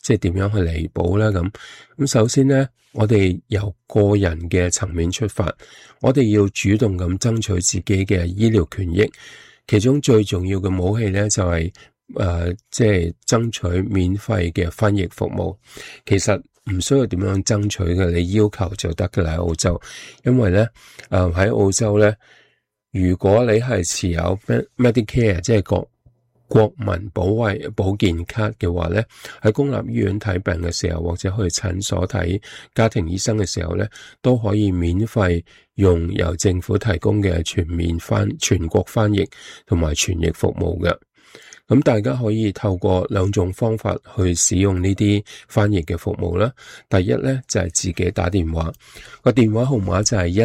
即係點樣去彌補咧？咁首先咧，我哋由個人嘅層面出發，我哋要主動咁爭取自己嘅醫療權益。其中最重要嘅武器咧就係即係爭取免費嘅翻譯服務。其實唔需要點樣爭取嘅，你要求就得嘅啦。喺澳洲，因為咧喺澳洲咧，如果你係持有 Medicare 即係國民保健卡嘅話咧，喺公立醫院睇病嘅時候，或者去診所睇家庭醫生嘅時候咧，都可以免費用由政府提供嘅全國翻譯同埋傳譯服務嘅。咁大家可以透過兩種方法去使用呢啲翻譯嘅服務啦。第一咧就係自己打電話，個電話號碼就係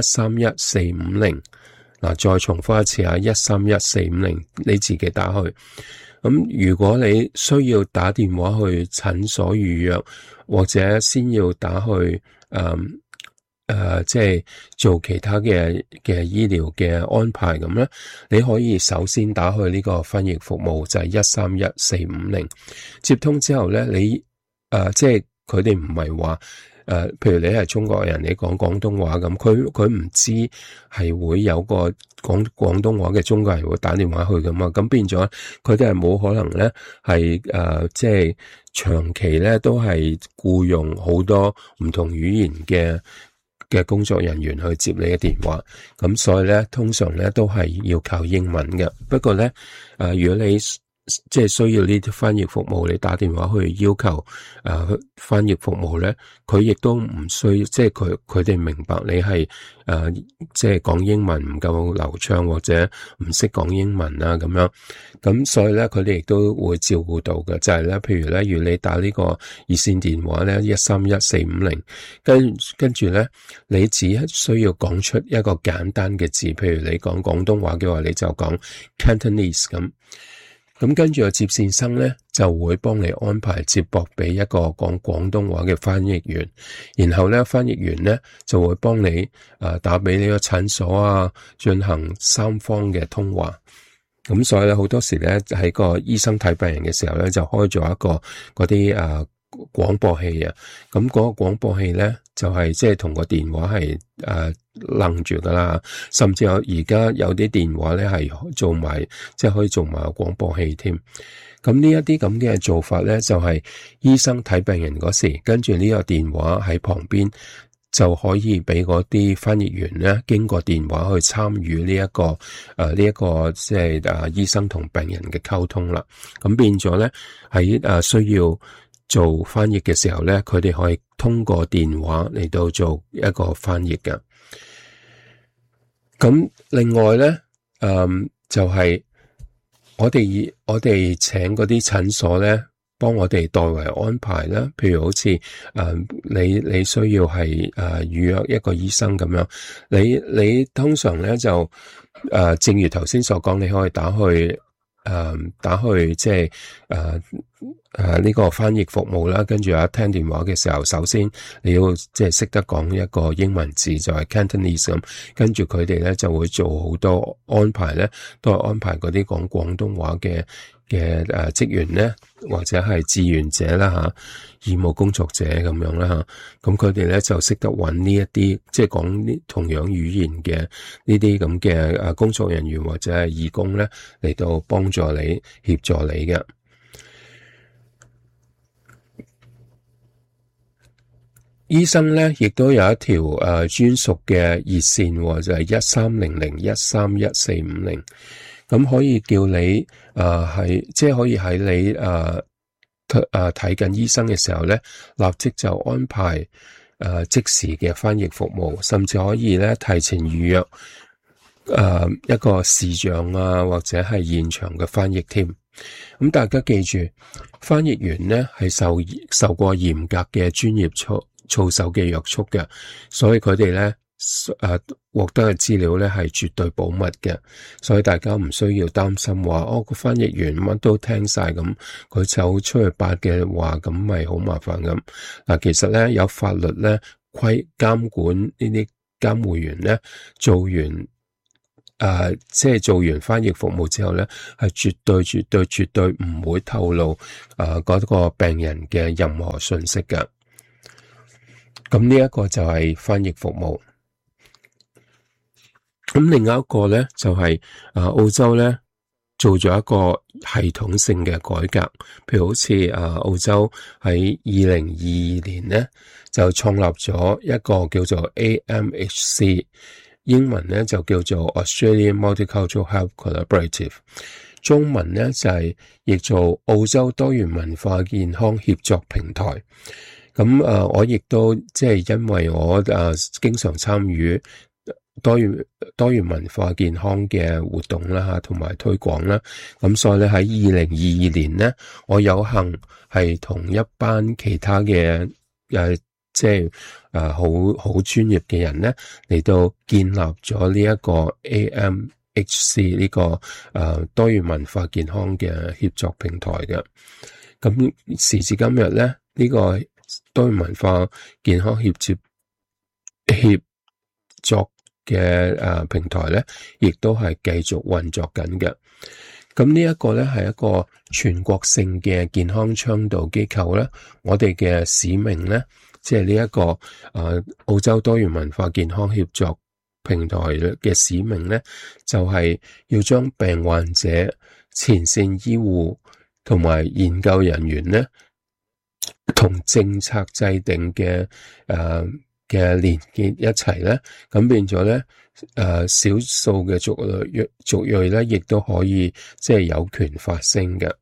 131450。嗱，再重複一次啊，131450，你自己打去。咁如果你需要打電話去診所預約，或者先要打去即係做其他嘅醫療嘅安排咁咧，你可以首先打去呢個翻譯服務，就係131450。接通之後咧，你即係佢哋唔係話譬如你係中國人，你講廣東話咁，佢唔知係會有個講廣東話嘅中國人會打電話去噶嘛，咁變咗佢哋係冇可能咧係即係長期咧都係僱用好多唔同語言嘅工作人員去接你嘅電話，咁所以咧通常咧都係要靠英文嘅。不過咧如果你即係需要呢啲翻譯服務，你打電話去要求翻譯服務咧，佢亦都唔需要，即係佢哋明白你係即係講英文唔夠流暢或者唔識講英文啊咁樣，咁所以咧佢哋亦都會照顧到嘅，就係咧譬如咧，如你打呢個熱線電話咧131450，跟住咧你只需要講出一個簡單嘅字，譬如你講廣東話嘅話，你就講 Cantonese 咁跟住個接線生咧就會幫你安排接駁俾一個講廣東話嘅翻譯員，然後咧翻譯員咧就會幫你打俾呢個診所啊，進行三方嘅通話。咁所以咧好多時咧喺個醫生睇病人嘅時候咧就開咗一個嗰啲廣播器啊，咁嗰個廣播器咧就係即係同個電話係楞住噶啦，甚至而家有啲電話咧係做埋即係可以做埋個廣播器添。咁呢一啲咁嘅做法咧就係醫生睇病人嗰時，跟住呢個電話喺旁邊就可以俾嗰啲翻譯員咧經過電話去參與呢一個即係醫生同病人嘅溝通啦。咁變咗咧喺需要做翻譯嘅時候咧，佢哋可以通過電話嚟到做一個翻譯嘅。咁另外咧，就係我哋請嗰啲診所咧，幫我哋代為安排啦。譬如好似你需要係預約一個醫生咁樣，你通常咧就正如頭先所講，你可以打去即係呢個翻譯服務啦，跟住聽電話嘅時候，首先你要即係識得講一個英文字，就係 Cantonese 咁，跟住佢哋咧就會做好多安排咧，都係安排嗰啲講廣東話嘅職員咧，或者係志願者啦義務工作者咁樣啦咁佢哋咧就識得揾呢一啲即係講呢同樣語言嘅呢啲咁嘅工作人員或者係義工咧嚟到幫助你協助你嘅。醫生咧亦都有一條專屬嘅熱線，就係1300131450，咁可以叫你即係可以喺你睇緊醫生嘅時候咧，立即就安排即時嘅翻譯服務，甚至可以咧提前預約一個視像或者係現場嘅翻譯添。咁大家記住，翻譯員咧係受過嚴格嘅專業操守嘅約束嘅，所以佢哋咧獲得嘅資料咧係絕對保密嘅，所以大家唔需要擔心話個翻譯員乜都聽晒咁，佢走出去八嘅話咁咪好麻煩咁。嗱，其實咧有法律咧監管呢啲監護員咧做完即係做完翻譯服務之後咧，係絕對唔會透露嗰個病人嘅任何信息嘅。咁呢一個就係翻譯服務。咁另外一個咧就係澳洲咧做咗一個系統性嘅改革，譬如好似澳洲喺2022年咧就創立咗一個叫做 AMHC， 英文咧就叫做 Australian Multicultural Health Collaborative， 中文咧就係譯做澳洲多元文化健康協作平台。咁我亦都即係因為我經常參與多元文化健康嘅活動啦，同埋推廣啦，咁所以咧喺2022年咧，我有幸係同一班其他嘅即係好專業嘅人咧嚟到建立咗呢一個 AMHC 呢個多元文化健康嘅協作平台嘅。咁時至今日咧，呢個多元文化健康協作嘅平台咧，亦都係繼續運作緊嘅。咁呢一個咧係一個全國性嘅健康倡導機構咧，我哋嘅使命咧，即係呢一個澳洲多元文化健康協作平台嘅使命咧，就係要將病患者、前線醫護同埋研究人員咧，同政策制定嘅連結一齊咧，咁變咗咧，少數嘅族裔咧，亦都可以即係有權發聲嘅。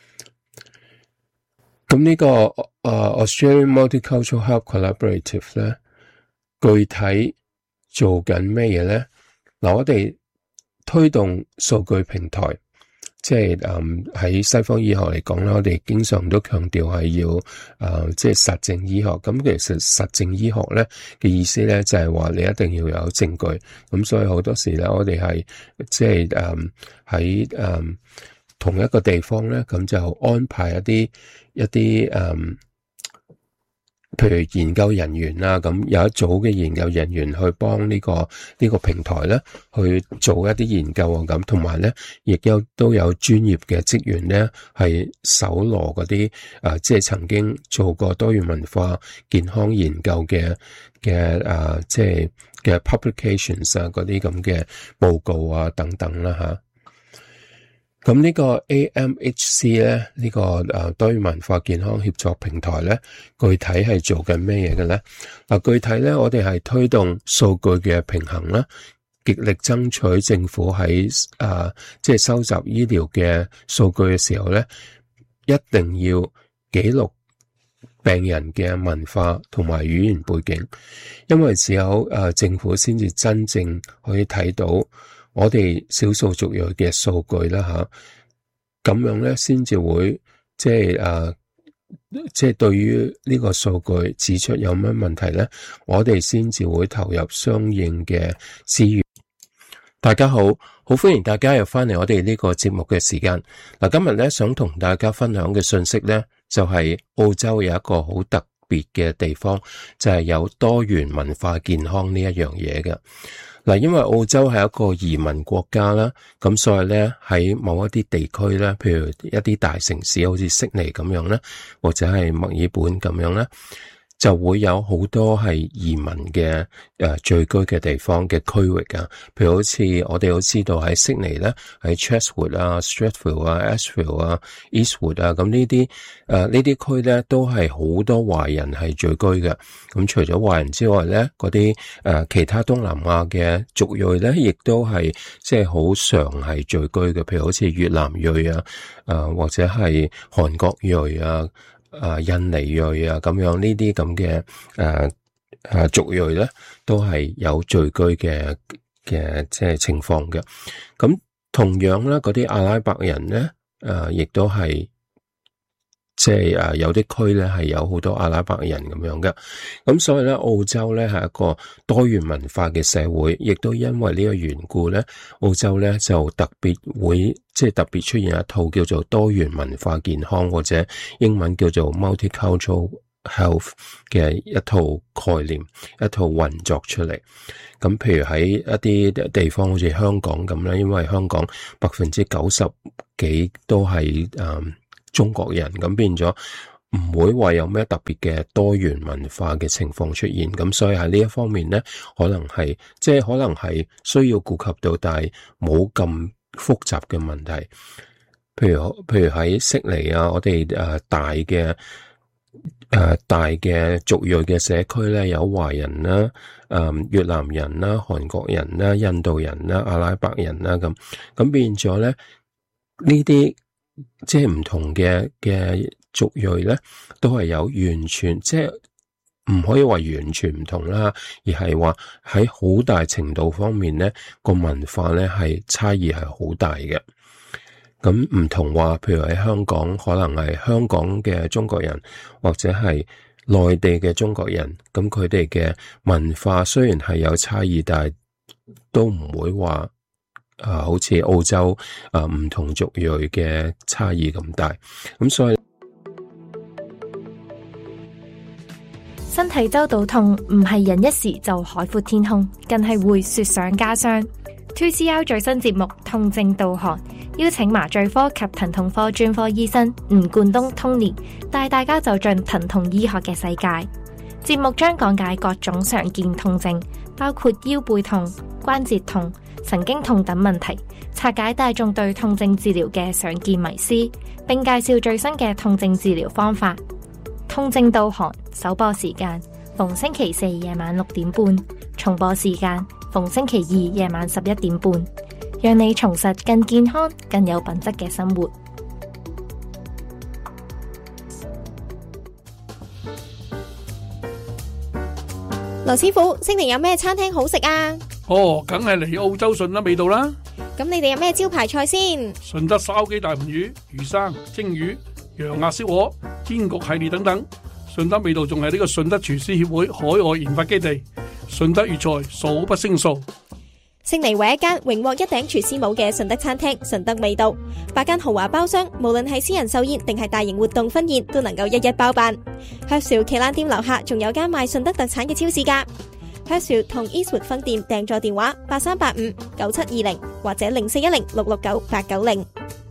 咁呢個Australian Multicultural Health Collaborative 咧，具體做緊咩嘢咧？嗱，我哋推動數據平台。即係喺西方醫學嚟講啦，我哋經常都強調係要即係實證醫學。咁其實實證醫學咧嘅意思咧就係話你一定要有證據。咁所以好多時咧，我哋係即係喺同一個地方咧，咁就安排一啲譬如研究人員啊，咁有一組嘅研究人員去幫呢個平台咧去做一啲研究啊，咁同埋咧亦都有專業嘅職員咧係搜羅嗰啲即係曾經做過多元文化健康研究嘅即係嘅 publications 啊，嗰啲咁嘅報告啊等等啦吓。咁呢個 AMHC 咧，呢個多元文化健康協作平台咧，具體係做緊咩嘢嘅咧？具體咧，我哋係推動數據嘅平衡啦，極力爭取政府喺即係收集醫療嘅數據嘅時候咧，一定要記錄病人嘅文化同埋語言背景，因為只有政府先至真正可以睇到我哋少數族裔嘅數據啦吓，咁樣咧先至會即係對於呢個數據指出有乜問題咧，我哋先至會投入相應嘅資源。大家好，好歡迎大家又翻嚟我哋呢個節目嘅時間。嗱，今日咧想同大家分享嘅信息咧，就係澳洲有一個好特別嘅地方，就係有多元文化健康呢一樣嘢嘅。嗱，因為澳洲係一個移民國家啦，咁所以咧喺某一啲地區咧，譬如一啲大城市，好似悉尼咁樣咧，或者係墨爾本咁樣咧，就會有好多係移民嘅聚居嘅地方嘅區域啊，譬如好似我哋都知道喺悉尼咧，喺 Chatswood 啊、Strathfield 啊、Ashfield 啊、Eastwood 啊，咁呢啲區咧都係好多華人係聚居嘅。咁除咗華人之外咧，嗰啲其他東南亞嘅族裔咧，亦都係即係好常係聚居嘅，譬如好似越南裔啊，或者係韓國裔啊。印尼裔啊，咁樣呢啲咁嘅族裔咧，都係有聚居嘅即係情況嘅。咁同樣咧，嗰啲阿拉伯人咧，亦都係即係有啲區咧係有好多阿拉伯人咁樣嘅。咁所以咧，澳洲咧係一個多元文化嘅社會，亦都因為呢個緣故咧，澳洲咧就特別會即係特別出現一套叫做多元文化健康，或者英文叫做 multicultural health 嘅一套概念，一套運作出嚟。咁譬如喺一啲地方好似香港咁咧，因為香港90%幾都係中國人，咁變咗唔會話有咩特別嘅多元文化嘅情況出現。咁所以喺呢一方面咧，可能係需要顧及到，但係冇咁複雜嘅問題。譬如喺悉尼啊，我哋大嘅族裔嘅社區咧，有華人啦、越南人啦、韓國人啦、印度人啦、阿拉伯人啦，咁變咗咧，呢啲即係唔同嘅族裔咧，都係有完全即係唔可以話完全唔同啦，而係話喺好大程度方面咧，個文化咧係差異係好大嘅。咁唔同話，譬如喺香港，可能係香港嘅中國人，或者係內地嘅中國人，咁佢哋嘅文化雖然係有差異，但係都唔會話好似澳洲唔同族裔嘅差異咁大。咁所以身體周到痛唔係人一時就海闊天空，更係會雪上加霜。2CR 最新節目《痛症導航》邀請麻醉科及疼痛科專科醫生吳冠東 Tony 帶大家走進疼痛醫學嘅世界。節目將講解各種常見痛症，包括腰背痛、關節痛、神經痛等問題，拆解大眾對痛症治療嘅常見迷思，並介紹最新嘅痛症治療方法。痛症導航首播時間逢星期四夜晚6點半，重播時間逢星期二夜晚11點半，讓你重拾更健康、更有品質嘅生活。 羅師傅，星期有咩餐廳好食啊？ 梗係嚟澳洲順德味道啦。 咁你哋有咩招牌菜先？ 順德燒雞大盤魚、魚生、蒸魚、羊鴨燒鵝、煎焗系列等等。順德味道仲係呢個順德廚師協會海外研發基地，順德粵菜數不勝數。 悉尼唯一間榮獲一頂廚師帽嘅順德餐廳順德味道，8間豪華包廂，無論係私人壽宴定係大型活動婚宴，都能夠一一包辦。Herschel 旗艦店樓下仲有間賣順德特產嘅超市㗎。Herschel 同 Eastwood 分店訂座電話83859720或者0410669890。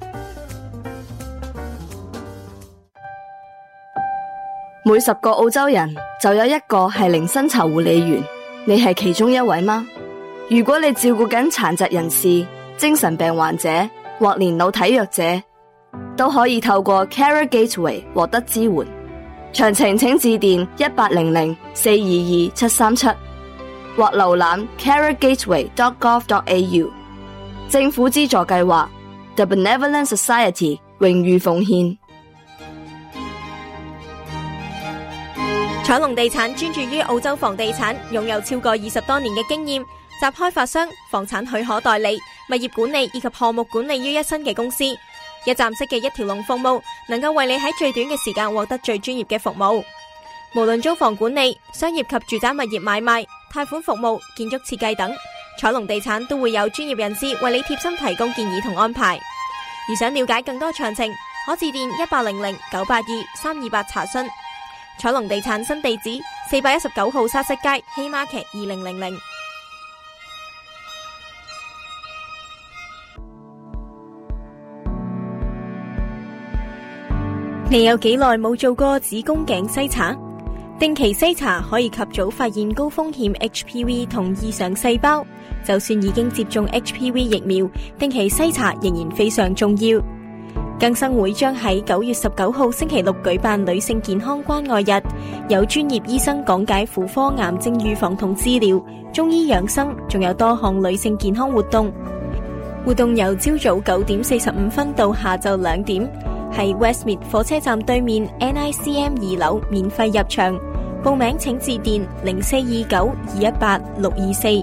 每10個澳洲人就有1個係零薪酬護理員，你係其中一位嗎？如果你照顧緊殘疾人士、精神病患者或年老體弱者，都可以透過 Carer Gateway 獲得支援。詳情請致電1800-422-737或瀏覽 carergateway.gov.au。 政府資助計劃 The Benevolent Society 榮譽奉獻。 彩龍地產專注於澳洲房地產，擁有超過20多年嘅經驗，集開發商、房產許可代理、物業管理以及項目管理於一身嘅公司，一站式嘅一條龍服務，能夠為你喺最短嘅時間獲得最專業嘅服務。無論租房管理、商業及住宅物業買賣、貸款服務、建築設計等，彩龍地產都會有專業人士為你貼心提供建議同安排。而想了解更多詳情，可致電1800-982-328查詢。彩龍地產新地址419號沙石街Haymarket 2000。你有幾耐冇做過子宮頸篩查？定期篩查可以及早發現高風險 HPV 同異常細胞，就算已經接種 HPV 疫苗，定期篩查仍然非常重要。更生會將喺9月19號星期六舉辦女性健康關愛日，有專業醫生講解婦科癌症預防同治療、中醫養生，仲有多項女性健康活動。活動由朝早9點45分到下晝2點，喺 Westmead 火車站對面 NICM 2樓免費入場。報名請致電0429218624。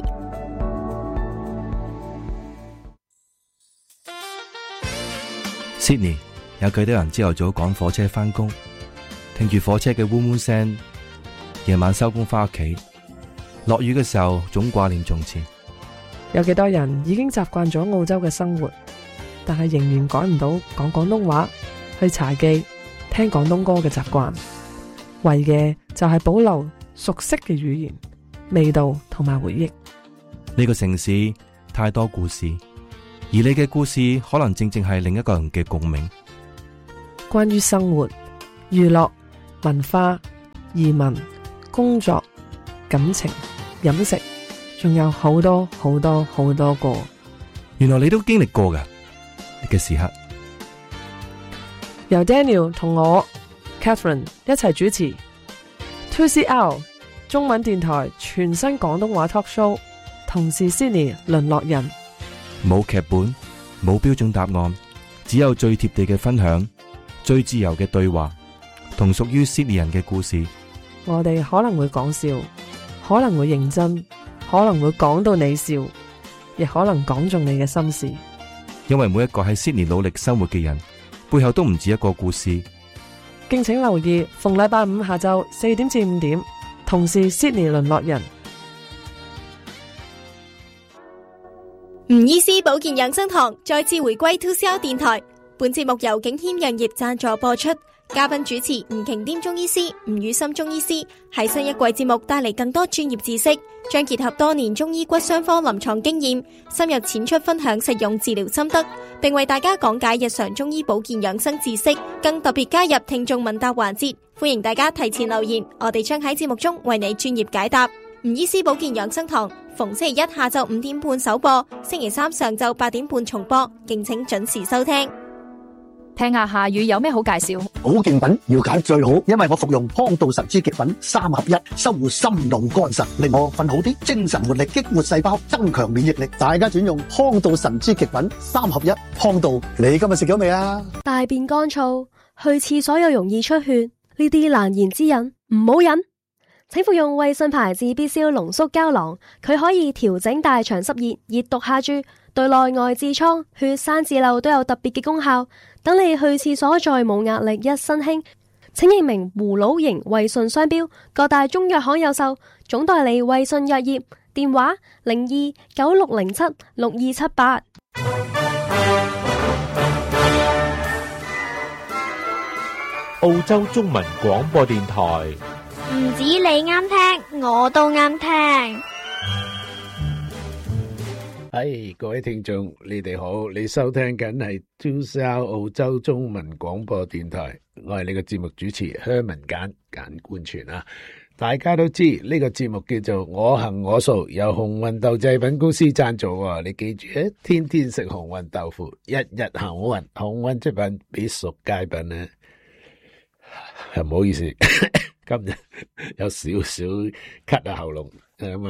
Sydney 有幾多人朝頭早趕火車返工，聽住火車嘅嗡嗡聲，夜晚收工返屋企，落雨嘅時候總掛念從前。 有幾多人已經習慣咗澳洲嘅生活，但係仍然改唔到講廣東話、去茶記、聽廣東歌嘅習慣。 為嘅就係保留熟悉嘅語言、味道同埋回憶。 呢個城市太多故事，而你嘅故事可能正正係另一個人嘅共鳴。 關於生活、娛樂、文化、移民、工作、感情、飲食，仲有好多好多好多個。 原來你都經歷過㗎嘅時刻。 由 Daniel 同我 Catherine 一齊主持 2CR 中文電台全新廣東話 talk show， 同是 Sydney 淪落人。 冇劇本，冇標準答案，只有最貼地嘅分享，最自由嘅對話，同屬於 Sydney 人嘅故事。 我哋可能會講笑，可能會認真，可能會講到你笑，亦可能講中你嘅心事。 因為每一個喺 Sydney 努力生活嘅人，背後都唔止一個故事。 敬請留意，逢禮拜五下晝4點至5點，同是 Sydney 淪落人。 吳醫師保健養生堂再次回歸 2CR 電台，本節目由景軒藥業贊助播出。嘉賓主持吳瓊添中醫師、吳宇森中醫師喺新一季節目帶嚟更多專業知識，將結合多年中醫骨傷科臨床經驗，深入淺出分享實用治療心得，並為大家講解日常中醫保健養生知識，更特別加入聽眾問答環節，歡迎大家提前留言，我哋將喺節目中為你專業解答。吳醫師保健養生堂逢星期一下晝5點半首播，星期三上晝8點半重播，敬請準時收聽。 聽下夏雨有咩好介紹？ 保健品要揀最好，因為我服用康道神之極品3合1，修護心腦肝腎，令我瞓好啲，精神活力，激活細胞，增強免疫力。大家轉用康道神之極品3合1。康道，你今日食咗未啊？ 大便乾燥，去廁所又容易出血，呢啲難言之隱唔好忍。請服用衛信牌自必消濃縮膠囊，佢可以調整大腸濕熱、熱毒下注，對內外痔瘡、血栓字漏都有特別嘅功效。等你去廁所再冇壓力，一身輕。請認明葫蘆型衛信商標，各大中藥行有售，總代理衛信藥業，電話0296076278。 澳洲中文廣播電台。 唔止你啱聽，我都啱聽。 各位聽眾，你哋好，你收聽緊係 2CR 澳洲中文廣播電台，我係你個節目主持香文簡冠全啊！大家都知呢個節目叫做我行我素，由鴻運豆製品公司贊助啊！你記住，天天食鴻運豆腐，日日行好運，鴻運出品必屬佳品啊！唔好意思。今日有少少咳啊喉嚨，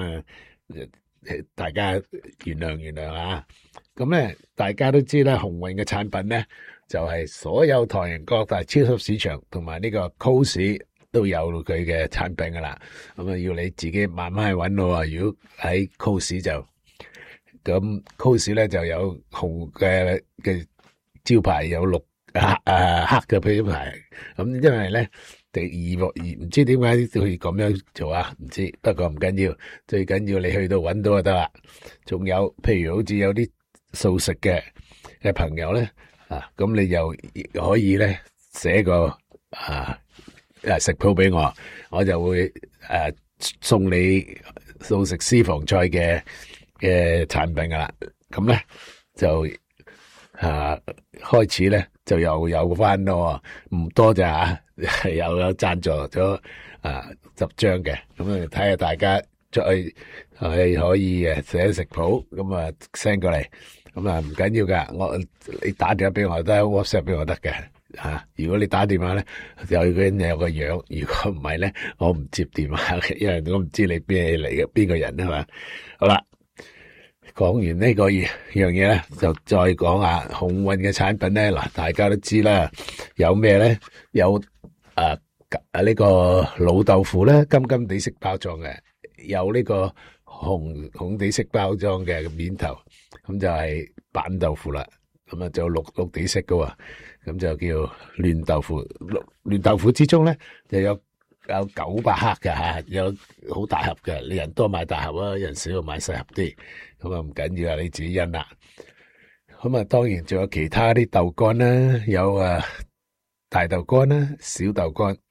大家原諒啊！咁咧，大家都知啦，鴻運嘅產品咧就係所有唐人各大超級市場同埋呢個 Coles 都有佢嘅產品噶啦。咁啊，要你自己慢慢去揾咯。如果喺 Coles 就咁 Coles 咧就有紅嘅招牌，有綠黑嘅招牌。咁因為咧。唔知點解會咁樣做啊？唔知，不過唔緊要，最緊要你去到揾到就得啦。仲有，譬如好似有啲素食嘅朋友咧，咁你又可以咧寫個食譜俾我，我就會送你素食私房菜嘅產品噶啦。咁咧就開始咧就又有翻咯，唔多咋吓，有贊助咗10張嘅，咁啊睇下大家再係可以寫食譜，咁啊 send 過嚟，咁啊唔緊要噶，你打電話俾我得，WhatsApp 俾我得嘅吓。如果你打電話咧，有個人有個樣，如果唔係咧，我唔接電話嘅，因為我唔知你邊嚟嘅，邊個人啊嘛。好啦。講完呢個樣嘢咧，就再講下鴻運嘅產品咧。嗱，大家都知啦，有咩咧？有呢個老豆腐咧，金地式包裝嘅；有呢個紅地式包裝嘅面頭，咁就係板豆腐啦。咁啊，就綠地式嘅，咁就叫嫩豆腐。嫩豆腐之中咧，就有900克嘅吓，有好大盒嘅。你人多買大盒啊，人少買細盒啲。咁啊唔緊要啊，你自己因啦。咁啊，當然仲有其他啲豆乾啦，有大豆乾啦、小豆乾、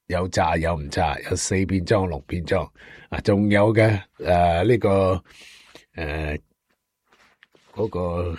有炸有唔炸，有4片裝6片裝啊，仲有嘅呢個嗰個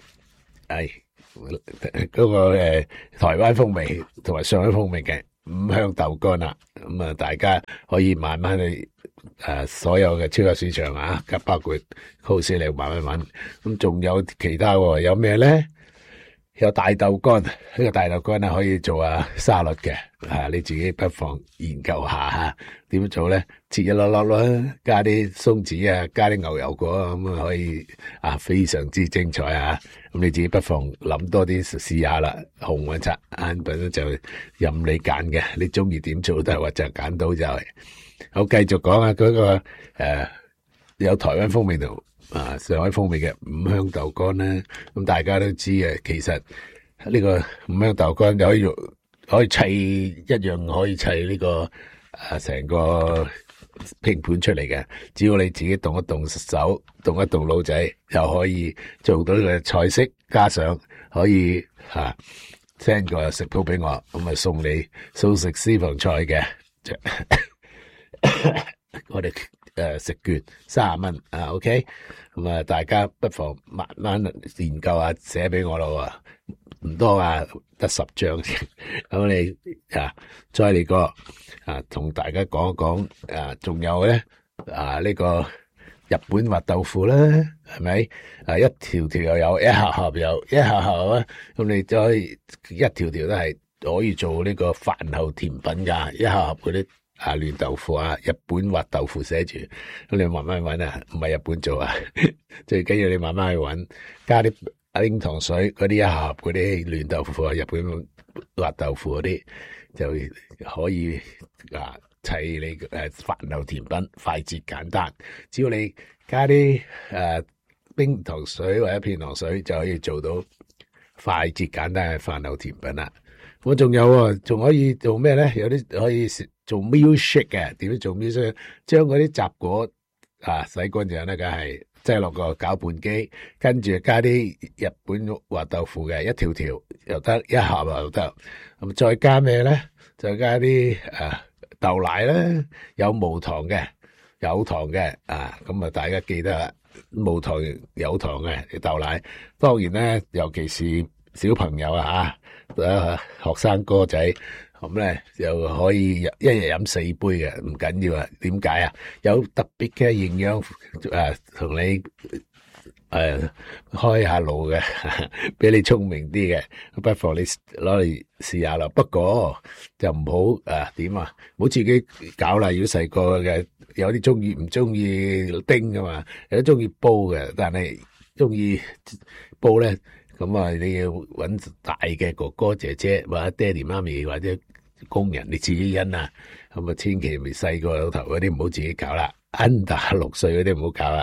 台灣風味同埋上海風味嘅五香豆乾啦，咁啊大家可以慢慢去所有嘅超級市場啊，包括 Coles 你慢慢揾，咁仲有其他喎，有咩咧？有大豆乾，呢個大豆乾咧可以做沙律嘅，你自己不妨研究下吓，點樣做咧？切一粒粒啦，加啲松子啊，加啲牛油果咁啊，可以非常之精彩啊！咁你自己不妨諗多啲試下啦。紅雲茶餐品咧就任你揀嘅，你中意點做都係或者揀到就係。好，繼續講嗰個有台灣風味度。上海風味嘅五香豆乾咧，咁大家都知嘅。其實呢個五香豆乾就可以砌一樣，可以砌呢個成個拼盤出嚟嘅。只要你自己動一動手，動一動腦仔，又可以做到呢個菜式。加上可以send個食譜俾我，咁送你素食私房菜嘅。我哋食券30蚊OK， 咁大家不妨慢慢研究下，寫俾我咯，唔多得10張先。咁你再嚟個同大家講一講仲有咧呢個日本滑豆腐啦，係咪一條條又有，一盒盒有，一盒盒啊，咁你就可以一條條都係可以做呢個飯後甜品噶，一盒盒嗰啲。嫩豆腐日本滑豆腐寫住，咁你慢慢搵唔係日本做最緊要你慢慢去搵，加啲冰糖水嗰啲一盒嗰啲嫩豆腐日本滑豆腐嗰啲就可以砌你飯後甜品，快捷簡單。只要你加啲冰糖水或者片糖水就可以做到快捷簡單嘅飯後甜品啦。我仲有仲可以做咩咧？有啲可以做 milkshake 嘅，點樣做 milkshake？將嗰啲雜果洗乾淨咧，梗係擠落個攪拌機，跟住加啲日本滑豆腐嘅，一條條又得，一盒又得。咁再加咩咧？再加啲豆奶啦，有無糖嘅，有糖嘅咁大家記得啦，無糖有糖嘅豆奶。當然咧，尤其是小朋友學生哥仔咁咧，又可以一日飲4杯嘅，唔緊要點解有特別嘅營養同你開下腦嘅，俾你聰明啲嘅，不妨你攞嚟試下啦。不過就唔好唔好自己搞啦。如果細個嘅有啲唔中意叮噶嘛，有啲中意煲嘅，但係中意煲咧。咁你要搵大嘅哥哥姐姐或者爹哋媽咪或者工人，你自己因咁千祈未細個老頭嗰啲唔好自己搞啦，under 6歲嗰啲唔好搞啦。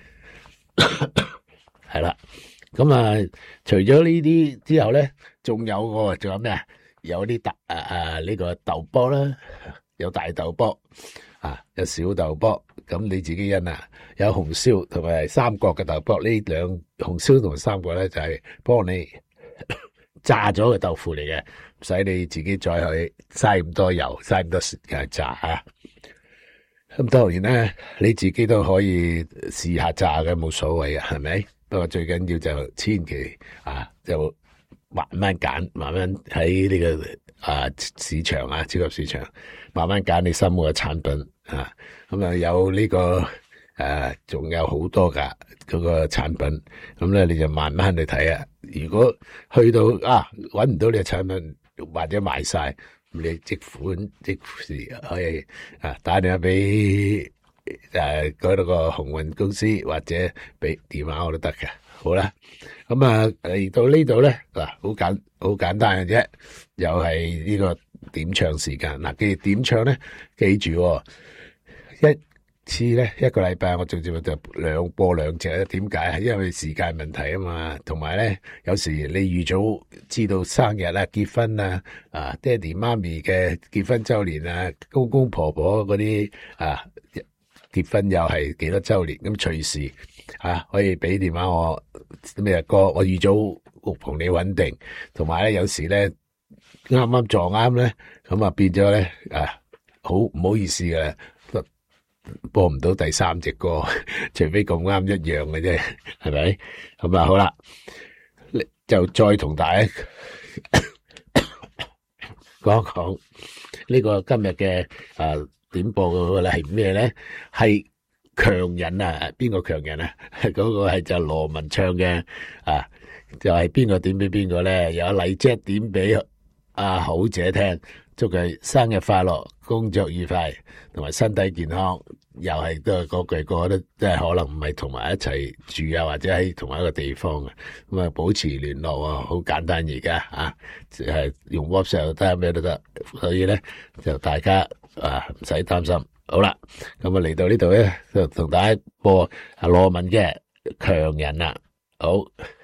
係啦，咁除咗呢啲之後咧，仲有咩有啲呢個豆波啦，有大豆波有小豆波，咁你自己因有紅燒同埋三角嘅豆波，呢兩紅燒同埋三角咧就係幫你炸咗嘅豆腐嚟嘅，唔使你自己再去嘥咁多油，嘥咁多時間炸咁當然咧，你自己都可以試下炸嘅，冇所謂係咪？不過最緊要就千祈就慢慢揀，慢慢喺呢個市場超級市場慢慢揀你心愛嘅產品咁有呢個仲有好多噶嗰個產品，咁咧你就慢慢去睇如果去到搵唔到你嘅產品或者賣晒，你即款即時可以打電話俾嗰度個鴻運公司或者俾電話我都得嘅。好啦，咁嚟到呢度咧好簡單嘅啫，又係呢個點唱時間記住點唱咧，記住一次咧一個禮拜我做節目就播兩隻，點解？因為時間問題啊嘛，同埋咧有時你預早知道生日結婚爹哋媽咪嘅結婚周年公公婆婆嗰啲結婚又係幾多周年，咁隨時可以俾電話我咩歌，我預早同你穩定，同埋咧有時咧啱啱撞啱咧，咁啊變咗咧好唔好意思嘅，播唔到第三隻歌，除非咁啱一樣嘅啫，係咪？咁啊好啦，就再同大家講一講呢個今日嘅點播嗰個咧係咩咧？係強人啊！邊個強人啊？嗰個係就羅文唱嘅就係邊個點俾邊個咧？有麗姐點俾好姐聽，祝佢生日快樂，工作愉快，同埋身體健康。又係都係嗰句歌，都即係可能唔係同埋一齊住啊，或者喺同一個地方啊，咁啊保持聯絡啊，好簡單而家係用 WhatsApp 得咩都得，所以咧就大家唔使擔心。好啦，咁啊嚟到呢度咧就同大家播羅文嘅強人啦，好。